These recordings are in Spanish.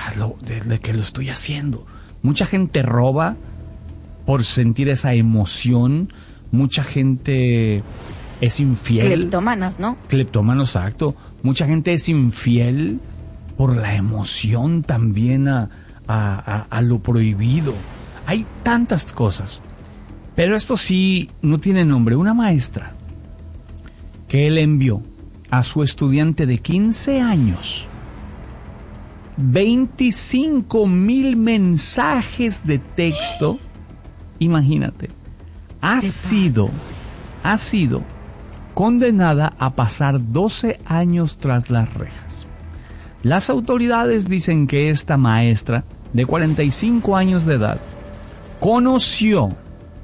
de que lo estoy haciendo. Mucha gente roba por sentir esa emoción. Mucha gente es infiel. Cleptómanos, ¿no? Cleptómanos, exacto. Mucha gente es infiel por la emoción también a lo prohibido. Hay tantas cosas. Pero esto sí no tiene nombre. Una maestra que él envió a su estudiante de 15 años 25,000 mensajes de texto. Imagínate. Ha sido condenada a pasar 12 años tras las rejas. Las autoridades dicen que esta maestra de 45 años de edad conoció,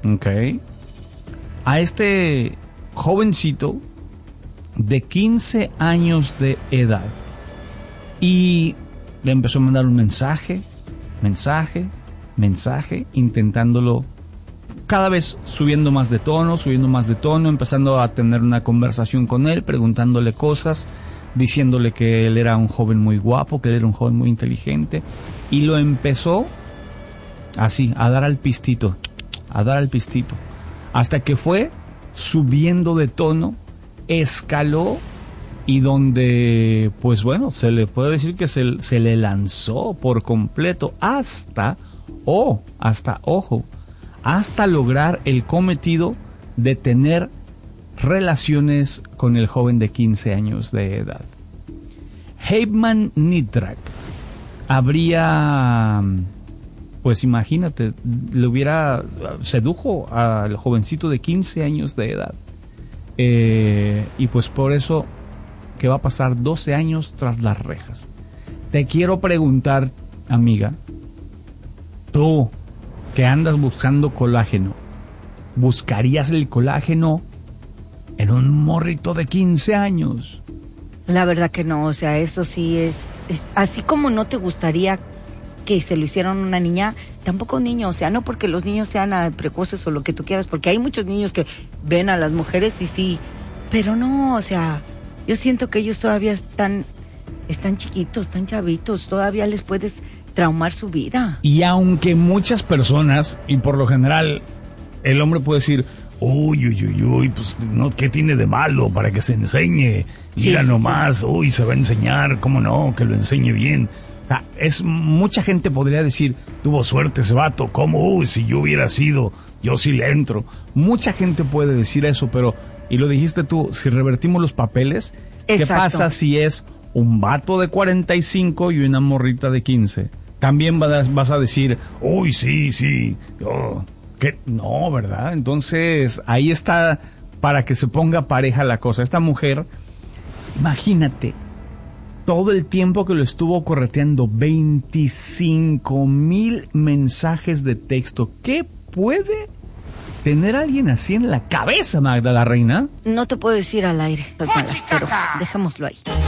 a este jovencito de 15 años de edad y le empezó a mandar un mensaje, intentándolo cada vez subiendo más de tono, empezando a tener una conversación con él, preguntándole cosas, diciéndole que él era un joven muy guapo, que él era un joven muy inteligente, y lo empezó así, a dar al pistito, hasta que fue subiendo de tono, escaló, y donde, pues bueno, se le puede decir que se le lanzó por completo hasta lograr el cometido de tener relaciones con el joven de 15 años de edad. Heidman Nitrak habría, pues imagínate, sedujo al jovencito de 15 años de edad. Y pues por eso que va a pasar 12 años tras las rejas. Te quiero preguntar, amiga, tú que andas buscando colágeno, ¿buscarías el colágeno en un morrito de 15 años? La verdad que no, o sea, eso sí es así como no te gustaría que se lo hicieran a una niña, tampoco un niño, o sea, no porque los niños sean precoces o lo que tú quieras, porque hay muchos niños que ven a las mujeres y sí, pero no, o sea, yo siento que ellos todavía están chiquitos, están chavitos, todavía les puedes traumar su vida. Y aunque muchas personas, y por lo general el hombre puede decir, uy, pues no, ¿qué tiene de malo para que se enseñe? Mira nomás, uy, se va a enseñar, ¿cómo no? Que lo enseñe bien. O sea, mucha gente podría decir, tuvo suerte ese vato, ¿cómo? Uy, si yo hubiera sido, yo sí le entro. Mucha gente puede decir eso, pero, y lo dijiste tú, si revertimos los papeles, ¿qué pasa si es un vato de 45 y una morrita de 15? También vas a decir, uy, sí, ¿qué? No, ¿verdad? Entonces, ahí está para que se ponga pareja la cosa. Esta mujer, imagínate, todo el tiempo que lo estuvo correteando, 25,000 mensajes de texto. ¿Qué puede tener alguien así en la cabeza, Magda, la reina? No te puedo decir al aire, pero dejémoslo ahí.